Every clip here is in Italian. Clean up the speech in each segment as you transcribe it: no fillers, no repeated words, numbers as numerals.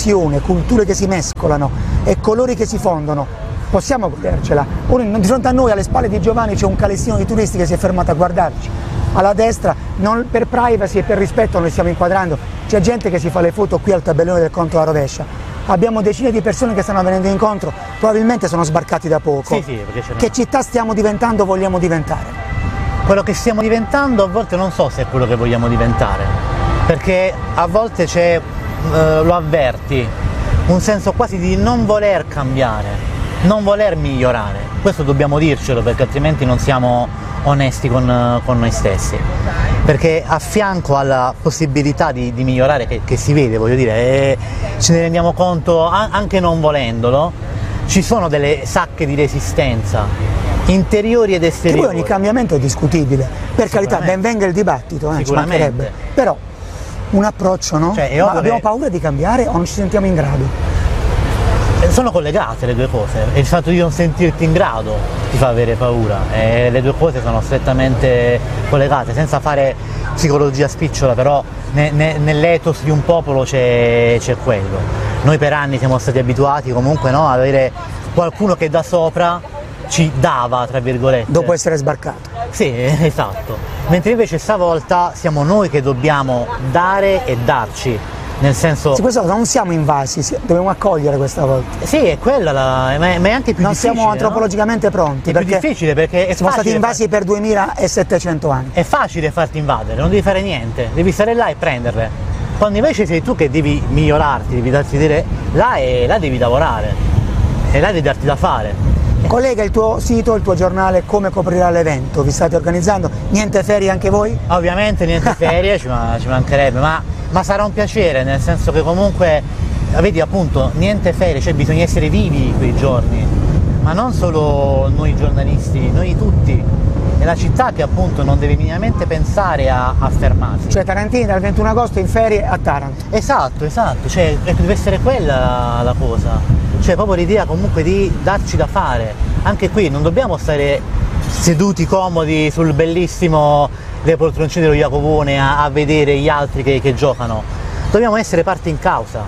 passione, culture che si mescolano e colori che si fondono, possiamo godercela. Ora, di fronte a noi, alle spalle di Giovanni, c'è un calessino di turisti che si è fermato a guardarci. Alla destra, non per privacy e per rispetto noi stiamo inquadrando, c'è gente che si fa le foto qui al tabellone del conto alla rovescia. Abbiamo decine di persone che stanno venendo incontro, probabilmente sono sbarcati da poco. Sì, perché che città stiamo diventando, vogliamo diventare? Quello che stiamo diventando a volte non so se è quello che vogliamo diventare, perché a volte c'è, lo avverti, un senso quasi di non voler cambiare, non voler migliorare. Questo dobbiamo dircelo, perché altrimenti non siamo onesti con noi stessi. Perché a fianco alla possibilità di migliorare, che si vede, voglio dire, e ce ne rendiamo conto anche non volendolo, ci sono delle sacche di resistenza interiori ed esteriori. Che poi ogni cambiamento è discutibile, per carità, ben venga il dibattito, ci mancherebbe, però un approccio, no? Cioè, ma abbiamo paura di cambiare o non ci sentiamo in grado? Sono collegate le due cose, e il fatto di non sentirti in grado ti fa avere paura, e le due cose sono strettamente collegate, senza fare psicologia spicciola, però nell'ethos di un popolo c'è quello. Noi per anni siamo stati abituati comunque, no, ad avere qualcuno che da sopra ci dava, tra virgolette. Dopo essere sbarcato. Sì, esatto. Mentre invece stavolta siamo noi che dobbiamo dare e darci. Nel senso... Sì, questo non siamo invasi, dobbiamo accogliere questa volta. Sì, è quella ma è anche più non difficile. Non siamo antropologicamente pronti. È più difficile perché siamo stati invasi per 2700 anni. È facile farti invadere, non devi fare niente, devi stare là e prenderle. Quando invece sei tu che devi migliorarti, devi darti dire là, e là devi lavorare, e là devi darti da fare. Collega, il tuo sito, il tuo giornale, come coprirà l'evento? Vi state organizzando? Niente ferie anche voi? Ovviamente niente ferie, ci mancherebbe, ma sarà un piacere, nel senso che comunque, vedi appunto, niente ferie, cioè bisogna essere vivi quei giorni, ma non solo noi giornalisti, noi tutti. È la città che appunto non deve minimamente pensare a fermarsi. Cioè Tarantini dal 21 agosto in ferie a Taranto. Esatto, cioè deve essere quella la cosa. Cioè proprio l'idea comunque di darci da fare. Anche qui non dobbiamo stare seduti comodi sul bellissimo delle poltroncine dello Jacobone a vedere gli altri che giocano. Dobbiamo essere parte in causa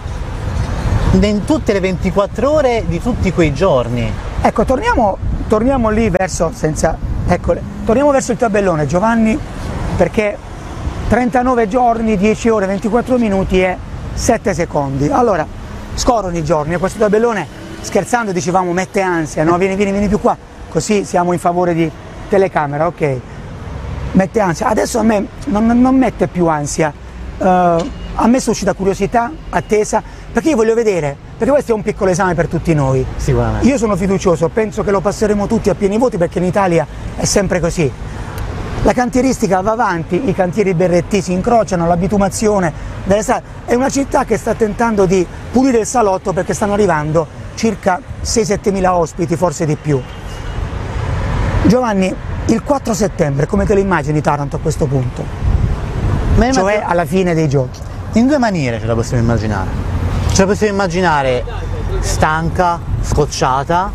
in tutte le 24 ore di tutti quei giorni. Ecco, torniamo lì verso, torniamo verso il tabellone, Giovanni, perché 39 giorni, 10 ore, 24 minuti e 7 secondi. Allora, scorrono i giorni, e questo tabellone, scherzando dicevamo, mette ansia, no? Vieni più qua, così siamo in favore di telecamera, ok? Mette ansia. Adesso a me non mette più ansia, a me suscita curiosità, attesa, perché io voglio vedere, perché questo è un piccolo esame per tutti noi. Sicuramente. Io sono fiducioso, penso che lo passeremo tutti a pieni voti, perché in Italia è sempre così. La cantieristica va avanti, i cantieri berretti si incrociano, la bitumazione delle strade. È una città che sta tentando di pulire il salotto, perché stanno arrivando circa 6-7 mila ospiti, forse di più. Giovanni, il 4 settembre, come te lo immagini Taranto a questo punto? Cioè alla fine dei giochi? In due maniere ce la possiamo immaginare. Ce la possiamo immaginare stanca, scocciata,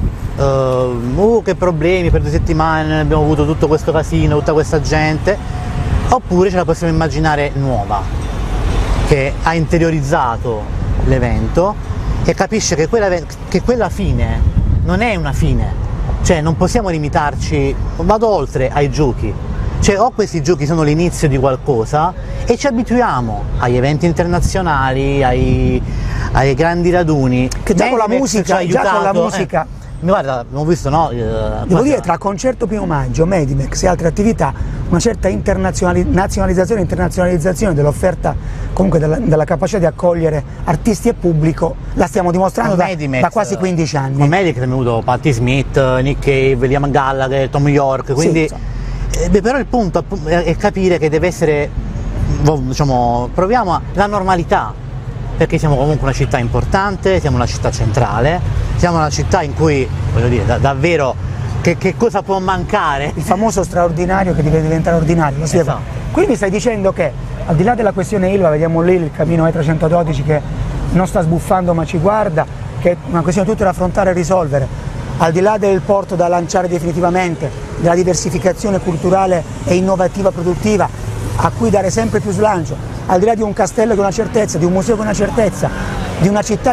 che problemi, per 2 settimane abbiamo avuto tutto questo casino, tutta questa gente, oppure ce la possiamo immaginare nuova, che ha interiorizzato l'evento e capisce che quella fine non è una fine, cioè non possiamo limitarci, vado oltre ai giochi, cioè o questi giochi sono l'inizio di qualcosa e ci abituiamo agli eventi internazionali, ai grandi raduni, che già con la musica, guarda, abbiamo visto, no? Devo dire, tra concerto primo maggio, Medimex e altre attività, una certa nazionalizzazione e internazionalizzazione dell'offerta, comunque della capacità di accogliere artisti e pubblico, la stiamo dimostrando da quasi 15 anni. Con Medimex è venuto Patti Smith, Nick Cave, Liam Gallagher, Tom York, quindi... Sì, però il punto è capire che deve essere, diciamo, proviamo la normalità, perché siamo comunque una città importante, siamo una città centrale, siamo una città in cui, voglio dire, davvero, che cosa può mancare? Il famoso straordinario che deve diventare ordinario. Esatto. Quindi mi stai dicendo che, al di là della questione Ilva, vediamo lì il cammino E312 che non sta sbuffando ma ci guarda, che è una questione tutta da affrontare e risolvere, al di là del porto da lanciare definitivamente, della diversificazione culturale e innovativa produttiva a cui dare sempre più slancio, al di là di un castello che è una certezza, di un museo che è una certezza, di una città